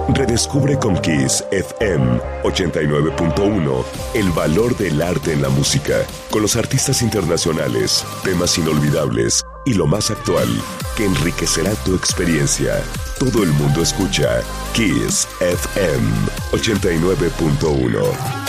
Redescubre con Kiss FM 89.1 el valor del arte en la música, con los artistas internacionales, temas inolvidables y lo más actual, que enriquecerá tu experiencia. Todo el mundo escucha Kiss FM 89.1.